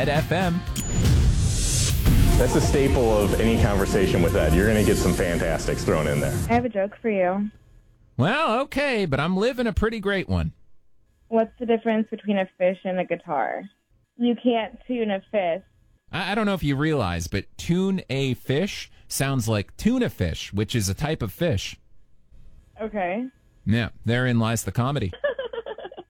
Ed FM. That's a staple of any conversation with Ed. You're going to get some fantastics thrown in there. I have a joke for you. Well, okay, but I'm living a pretty great one. What's the difference between a fish and a guitar? You can't tune a fish. I don't know if you realize, but tune a fish sounds like tuna fish, which is a type of fish. Okay. Yeah, therein lies the comedy.